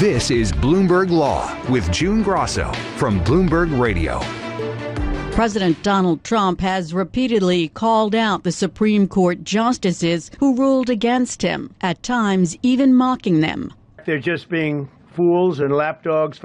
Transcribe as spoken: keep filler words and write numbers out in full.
This is Bloomberg Law with June Grosso from Bloomberg Radio. President Donald Trump has repeatedly called out the Supreme Court justices who ruled against him, at times even mocking them. They're just being fools and lapdogs.